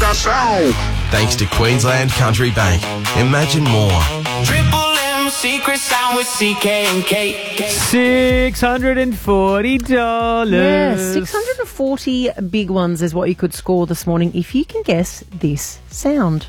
that sound. Thanks to Queensland Country Bank. Imagine more. Triple M secret sound with CK and K. $640. Yeah, 640 big ones is what you could score this morning if you can guess this sound.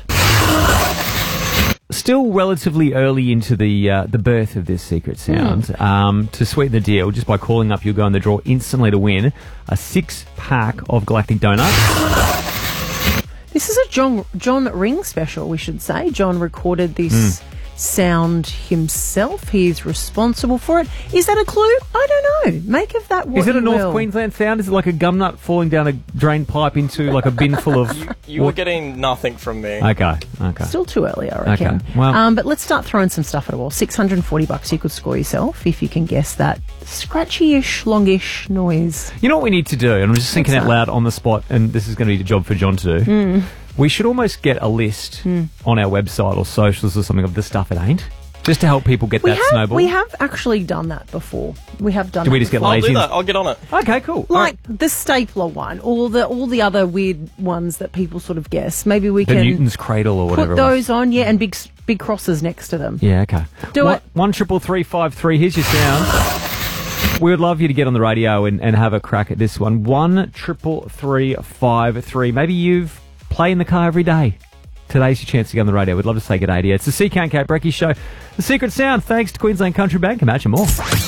Still relatively early into the birth of this secret sound. To sweeten the deal, just by calling up, you'll go in the draw instantly to win a 6-pack of Galactic Donuts. This is a John Ring special, we should say. John recorded this sound himself. He's responsible for it. Is that a clue? I don't know. Make of that what Is it a you North will. Queensland sound? Is it like a gum nut falling down a drain pipe into like a bin full of... You were getting nothing from me. Okay. Still too early, I reckon. Okay, well- but let's start throwing some stuff at a wall. $640 you could score yourself if you can guess that scratchy-ish, longish noise. You know what we need to do? And I'm just thinking out loud on the spot, and this is going to be the job for John to do. We should almost get a list on our website or socials or something of the stuff it ain't, just to help people get snowball. We have actually done that before. We have done. Do we that just get before. I'll lazy? do that. I'll get on it. Okay, cool. Like the stapler one, or all the other weird ones that people sort of guess. Maybe we The can Newton's Cradle or whatever. put those on, and big crosses next to them. Yeah, okay. Do it. 1-333-553. Here's your sound. We would love you to get on the radio and have a crack at this one. 1-333-553. Maybe you've play in the car every day. Today's your chance to get on the radio. We'd love to say good day to you. It's the CK and Kate Brecky Show. The Secret Sound, thanks to Queensland Country Bank. Imagine more.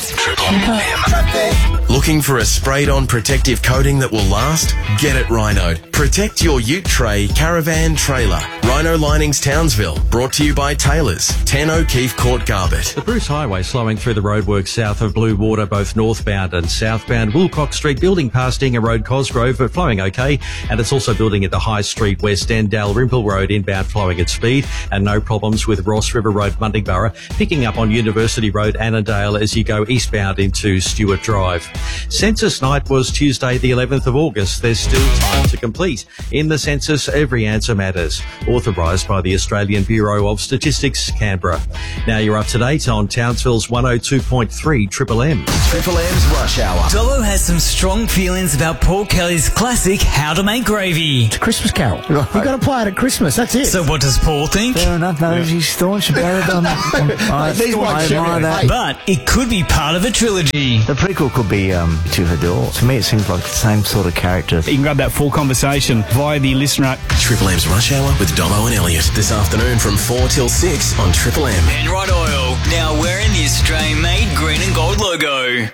Looking for a sprayed-on protective coating that will last? Get it Rhino. Protect your ute tray, caravan, trailer. Rhino Linings Townsville. Brought to you by Taylors. 10 O'Keefe Court, Garbett. The Bruce Highway slowing through the roadworks south of Blue Water, both northbound and southbound. Wilcox Street building past Inga Road, Cosgrove, but flowing okay. And it's also building at the High Street West End, Dalrymple Road, inbound flowing at speed. And no problems with Ross River Road, Mundingborough. Picking up on University Road, Annandale, as you go eastbound into Stewart Drive. Census night was Tuesday, the 11th of August. There's still time to complete. In the census, every answer matters. Authorised by the Australian Bureau of Statistics, Canberra. Now you're up to date on Townsville's 102.3 Triple M. Triple M's Rush Hour. Dobbo has some strong feelings about Paul Kelly's classic How to Make Gravy. It's a Christmas carol. You've got to play it at Christmas, that's it. So what does Paul think? Fair enough, no, he's staunch about it. I admire that. But it could be part of a trilogy. The prequel could be To Her Door. To me, it seems like the same sort of character. You can grab that full conversation via the listener app. Triple M's Rush Hour with Dobbo and Elliot. This afternoon from 4 till 6 on Triple M. Penrite Oil, now wearing the Australian-made green and gold logo.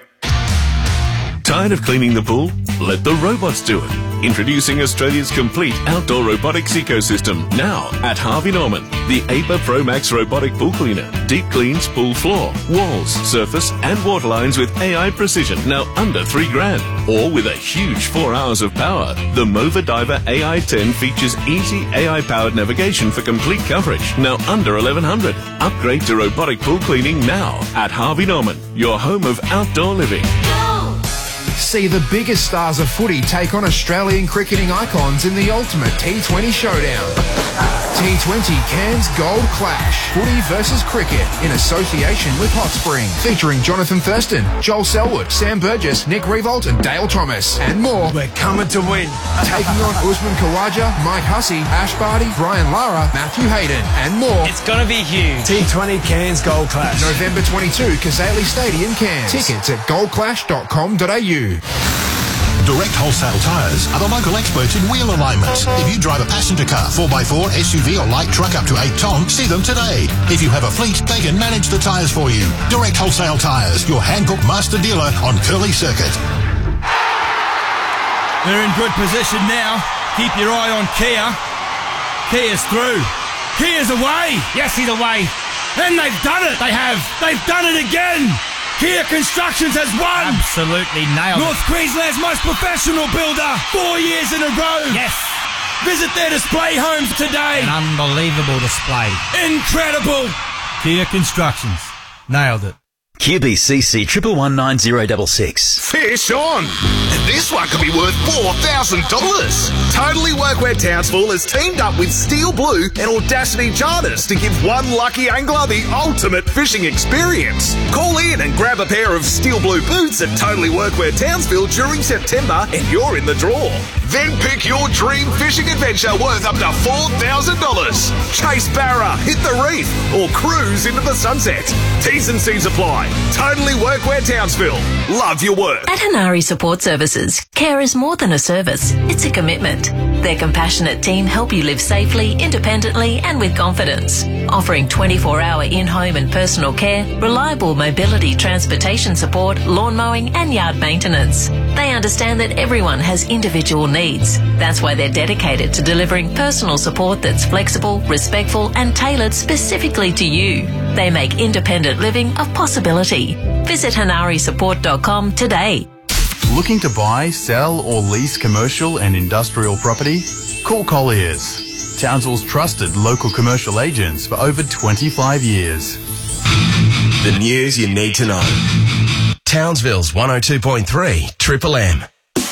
Tired of cleaning the pool? Let the robots do it. Introducing Australia's complete outdoor robotics ecosystem. Now at Harvey Norman. The APA Pro Max robotic pool cleaner. Deep cleans pool floor, walls, surface and water lines with AI precision. Now under $3,000. Or with a huge 4 hours of power. The Mova Diver AI10 features easy AI-powered navigation for complete coverage. Now under $1,100. Upgrade to robotic pool cleaning now at Harvey Norman. Your home of outdoor living. See the biggest stars of footy take on Australian cricketing icons in the ultimate T20 showdown. T20 Cairns Gold Clash. Footy versus cricket in association with Hot Spring. Featuring Jonathan Thurston, Joel Selwood, Sam Burgess, Nick Revolt and Dale Thomas. And more. We're coming to win. Taking on Usman Khawaja, Mike Hussey, Ash Barty, Brian Lara, Matthew Hayden and more. It's going to be huge. T20 Cairns Gold Clash. November 22, Kazali Stadium, Cairns. Tickets at goldclash.com.au. Direct Wholesale Tyres are the local experts in wheel alignment. If you drive a passenger car, 4x4, SUV or light truck up to 8 tonne, see them today. If you have a fleet, they can manage the tyres for you. Direct Wholesale Tyres, your Hancock master dealer on Curly Circuit. They're in good position now. Keep your eye on Kia. Kia's through. Kia's away. Yes, he's away. And they've done it. They have. They've done it again. Kia Constructions has won! Absolutely nailed it. North Queensland's most professional builder, 4 years in a row! Yes! Visit their display homes today! An unbelievable display. Incredible! Kia Constructions. Nailed it. QBCC 1119066. Fish on! This one could be worth $4,000. Totally Workwear Townsville has teamed up with Steel Blue and Audacity Charters to give one lucky angler the ultimate fishing experience. Call in and grab a pair of Steel Blue boots at Totally Workwear Townsville during September and you're in the draw. Then pick your dream fishing adventure worth up to $4,000. Chase barra, hit the reef, or cruise into the sunset. T's and C's apply. Totally Workwear Townsville. Love your work. At Hanari Support Services, care is more than a service. It's a commitment. Their compassionate team help you live safely, independently and with confidence. Offering 24-hour in-home and personal care, reliable mobility transportation support, lawn mowing and yard maintenance. They understand that everyone has individual needs. That's why they're dedicated to delivering personal support that's flexible, respectful and tailored specifically to you. They make independent living a possibility. Visit hanarisupport.com today. Looking to buy, sell or lease commercial and industrial property? Call Colliers, Townsville's trusted local commercial agents for over 25 years. The news you need to know. Townsville's 102.3 Triple M.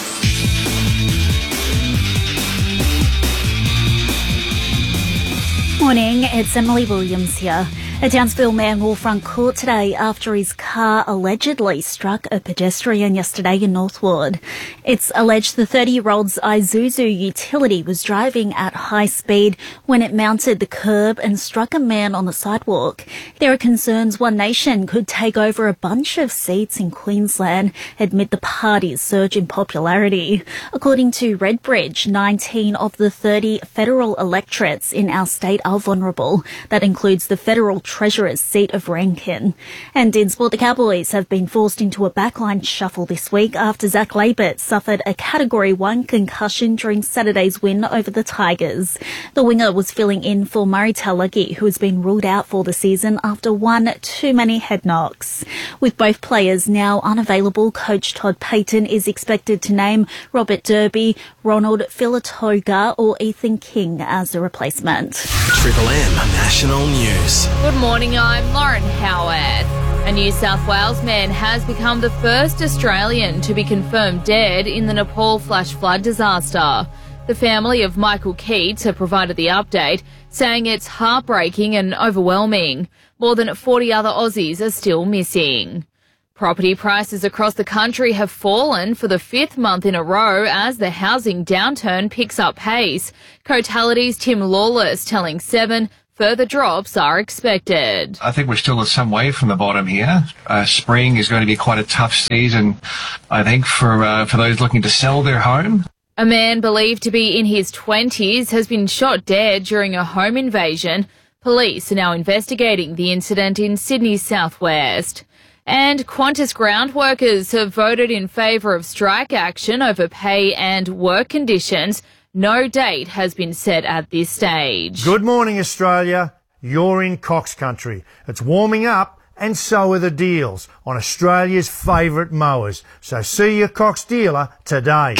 Morning, it's Emily Williams here. A Townsville man will front court today after his car allegedly struck a pedestrian yesterday in Northwood. It's alleged the 30-year-old's Isuzu utility was driving at high speed when it mounted the curb and struck a man on the sidewalk. There are concerns One Nation could take over a bunch of seats in Queensland amid the party's surge in popularity. According to Redbridge, 19 of the 30 federal electorates in our state are vulnerable. That includes the federal Treasurer's seat of Rankin. And in sport, the Cowboys have been forced into a backline shuffle this week after Zach Labert suffered a Category 1 concussion during Saturday's win over the Tigers. The winger was filling in for Murray Talagi, who has been ruled out for the season after one too many head knocks. With both players now unavailable, coach Todd Payton is expected to name Robert Derby, Ronald Filatoga or Ethan King as a replacement. Triple M National News. Good morning, I'm Lauren Howard. A New South Wales man has become the first Australian to be confirmed dead in the Nepal flash flood disaster. The family of Michael Keats have provided the update, saying it's heartbreaking and overwhelming. More than 40 other Aussies are still missing. Property prices across the country have fallen for the 5th month in a row as the housing downturn picks up pace. Cotality's Tim Lawless telling Seven further drops are expected. I think we're still some way from the bottom here. Spring is going to be quite a tough season, I think, for those looking to sell their home. A man believed to be in his 20s has been shot dead during a home invasion. Police are now investigating the incident in Sydney's southwest. And Qantas ground workers have voted in favour of strike action over pay and work conditions. No date has been set at this stage. Good morning, Australia. You're in Cox Country. It's warming up and so are the deals on Australia's favourite mowers. So see your Cox dealer today.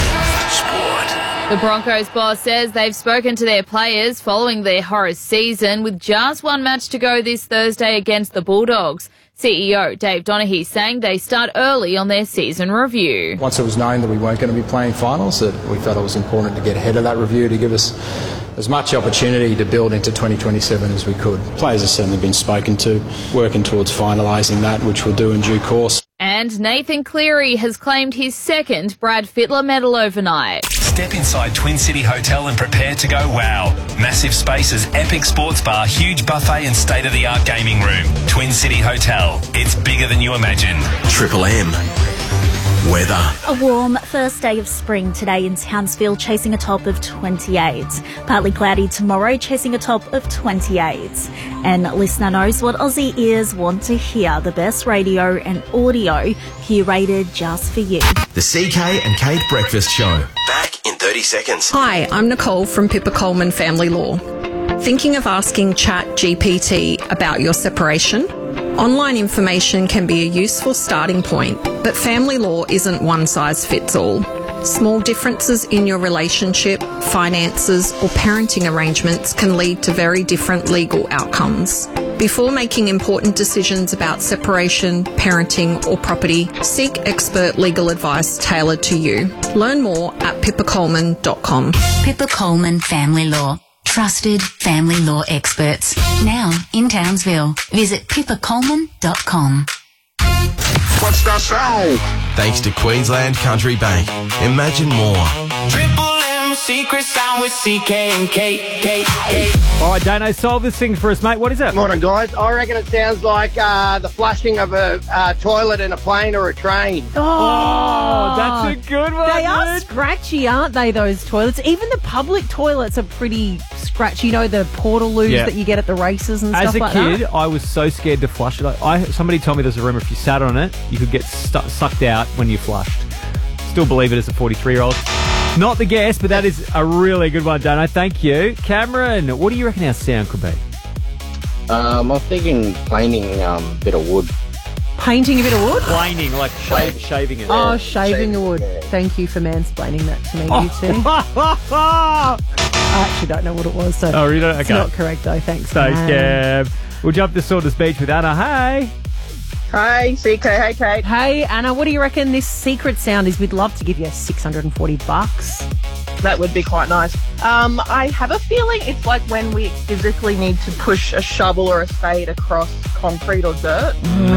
The Broncos boss says they've spoken to their players following their horror season with just one match to go this Thursday against the Bulldogs. CEO Dave Donaghy saying they start early on their season review. Once it was known that we weren't going to be playing finals, that we felt it was important to get ahead of that review to give us as much opportunity to build into 2027 as we could. Players have certainly been spoken to, working towards finalising that, which we'll do in due course. And Nathan Cleary has claimed his second Brad Fittler medal overnight. Step inside Twin City Hotel and prepare to go wow. Massive spaces, epic sports bar, huge buffet and state-of-the-art gaming room. Twin City Hotel. It's bigger than you imagined. Triple M. Weather. A warm first day of spring today in Townsville, chasing a top of 28. Partly cloudy tomorrow, chasing a top of 28. And listener knows what Aussie ears want to hear. The best radio and audio curated just for you. The CK and Kate Breakfast Show. Back in 30 seconds. Hi, I'm Nicole from Pippa Coleman Family Law. Thinking of asking ChatGPT about your separation? Online information can be a useful starting point, but family law isn't one size fits all. Small differences in your relationship, finances, or parenting arrangements can lead to very different legal outcomes. Before making important decisions about separation, parenting, or property, seek expert legal advice tailored to you. Learn more at pippacoleman.com. Pippa Coleman Family Law. Trusted family law experts. Now in Townsville. Visit pippacoleman.com. What's that sound? Thanks to Queensland Country Bank. Imagine more. Triple M secret sound with CK and K. All right, Dano, solve this thing for us, mate. What is it? Morning, guys. I reckon it sounds like the flushing of a toilet in a plane or a train. Oh, that's a good one. They are scratchy, aren't they, those toilets? Even the public toilets are pretty scratchy. You know, the portaloos that you get at the races and stuff like that? As a kid, I was so scared to flush it. Somebody told me there's a rumour if you sat on it, you could get sucked out when you flushed. Still believe it as a 43-year-old. Not the guess, but that is a really good one, Dano. Thank you. Cameron, what do you reckon our sound could be? I'm thinking planing a bit of wood. Painting a bit of wood? Planing, like shaving it. Oh, shaving the wood. Yeah. Thank you for mansplaining that to me, you two. I actually don't know what it was, so you don't? Okay. It's not correct, though. Thanks, Cam. We'll jump to Saunders Beach with Anna. Hey. Hi, CK. Hey, Kate. Hey, Anna, what do you reckon this secret sound is? We'd love to give you $640. That would be quite nice. I have a feeling it's like when we physically need to push a shovel or a spade across concrete or dirt.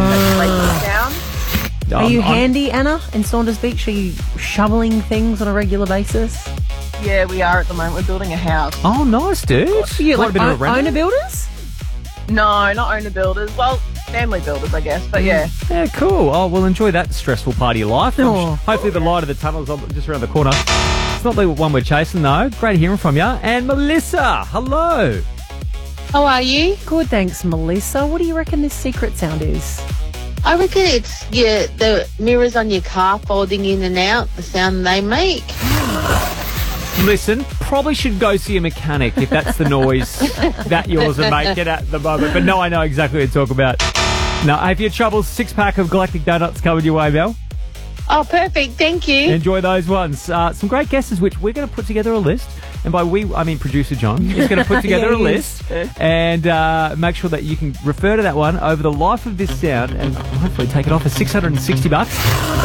Are you handy, Anna, in Saunders Beach? Are you shoveling things on a regular basis? Yeah, we are at the moment. We're building a house. Oh, nice, dude. So you like owner builders? No, not owner builders. Well, family builders, I guess, but yeah. Yeah, cool. Oh, well, enjoy that stressful part of your life. Hopefully the light of the tunnel is just around the corner. It's not the one we're chasing, though. Great hearing from you. And Melissa, hello. How are you? Good, thanks, Melissa. What do you reckon this secret sound is? I reckon it's the mirrors on your car folding in and out, the sound they make. Listen, probably should go see a mechanic if that's the noise that yours are making at the moment. But no, I know exactly what you're talking about. Now, if you have trouble, 6-pack of Galactic Donuts coming your way, Mel. Oh, perfect. Thank you. Enjoy those ones. Some great guesses, which we're going to put together a list. And by we, I mean producer John. He's going to put together a list and make sure that you can refer to that one over the life of this sound and hopefully take it off for $660.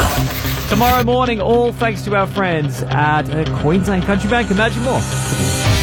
Tomorrow morning, all thanks to our friends at Queensland Country Bank. Imagine more.